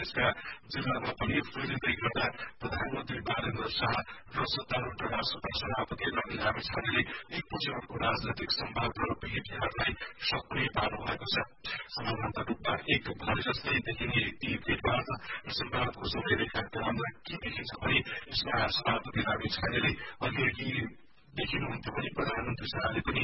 यसका जिल्लामा पनि फैलिँदै गर्दा प्रधानमन्त्री बालेन्द्र शाह र सत्तारूढ़ रासपा सभापति रवि लामिछानेले एकपछि अर्को राजनैतिक सम्वाद र भेटघाटलाई सक्रिय पार्नु भएको छ। समानान्तर रूपमा एक भरि जस्तै देखिने ती भेटघाट र सम्वादको समय रेखाक्रममा के देखिन्छ भने यसमा सभापति लामिछानेले अघि देखिनुहुन्थ्यो भने प्रधानमन्त्री शाहले पनि